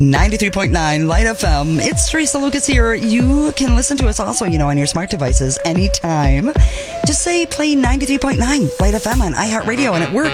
93.9 Light FM. It's Teresa Lucas here. You can listen to us also, on your smart devices anytime. Just say play 93.9 Light FM on iHeartRadio and it works.